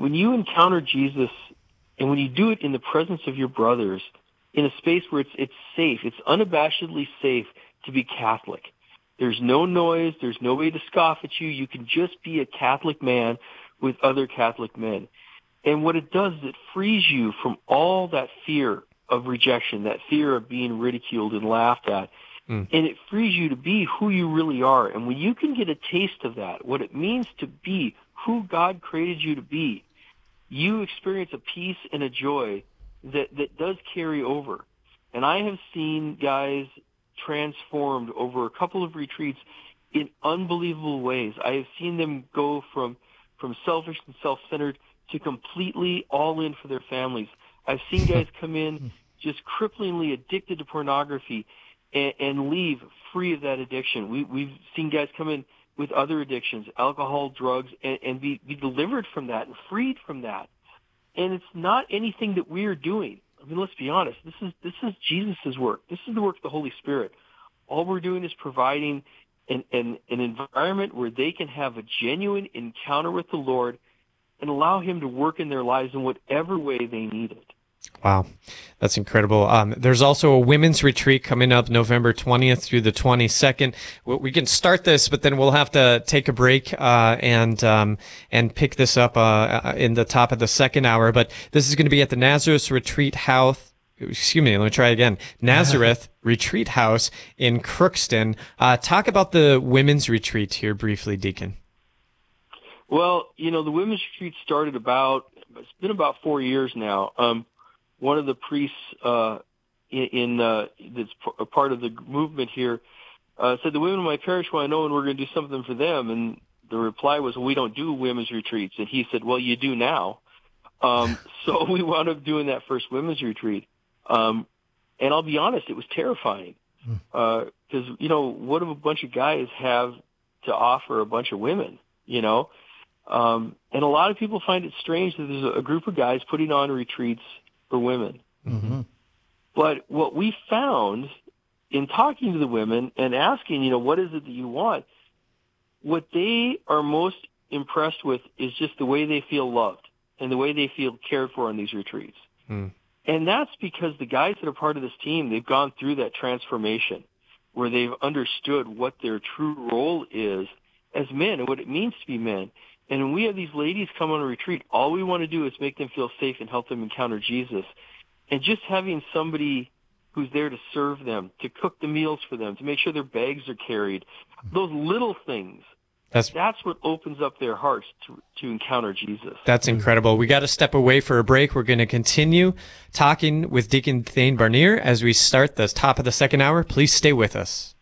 when you encounter Jesus, and when you do it in the presence of your brothers, in a space where it's safe, it's unabashedly safe to be Catholic. There's no noise. There's nobody to scoff at you. You can just be a Catholic man with other Catholic men. And what it does is it frees you from all that fear of rejection, that fear of being ridiculed and laughed at. And it frees you to be who you really are. And when you can get a taste of that, what it means to be who God created you to be, you experience a peace and a joy that does carry over. And I have seen guys transformed over a couple of retreats in unbelievable ways. I have seen them go from selfish and self-centered to completely all in for their families. I've seen guys come in just cripplingly addicted to pornography and leave free of that addiction. We've seen guys come in with other addictions, alcohol, drugs, and be delivered from that and freed from that. And it's not anything that we're doing. I mean, let's be honest. This is Jesus' work. This is the work of the Holy Spirit. All we're doing is providing an environment where they can have a genuine encounter with the Lord and allow Him to work in their lives in whatever way they need it. Wow, that's incredible. There's also a women's retreat coming up November 20th through the 22nd. We can start this, but then we'll have to take a break and pick this up in the top of the second hour. But this is going to be at the Nazareth Retreat House. Excuse me, let me try again. Nazareth Retreat House in Crookston. Talk about the women's retreat here briefly, Deacon. Well, the women's retreat started it's been about 4 years now. One of the priests that's a part of the movement here said, the women of my parish want to know when we're going to do something for them. And the reply was, well, we don't do women's retreats. And he said, well, you do now. So we wound up doing that first women's retreat. And I'll be honest, it was terrifying. Because, what do a bunch of guys have to offer a bunch of women, And a lot of people find it strange that there's a group of guys putting on retreats for women. Mm-hmm. But what we found in talking to the women and asking, what is it that you want? What they are most impressed with is just the way they feel loved and the way they feel cared for on these retreats. Mm. And that's because the guys that are part of this team, they've gone through that transformation where they've understood what their true role is as men and what it means to be men. And when we have these ladies come on a retreat, all we want to do is make them feel safe and help them encounter Jesus. And just having somebody who's there to serve them, to cook the meals for them, to make sure their bags are carried, those little things, that's what opens up their hearts to encounter Jesus. That's incredible. We got to step away for a break. We're going to continue talking with Deacon Thane Barnier as we start the top of the second hour. Please stay with us.